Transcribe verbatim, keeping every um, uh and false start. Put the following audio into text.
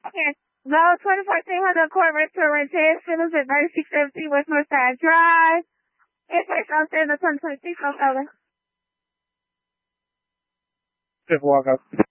Okay. Low twenty fourteen Honda Accord Restaurant Simmons at ninety-six seventeen West Northside Drive. Information on the twenty twenty-six on over. Fifth walk up.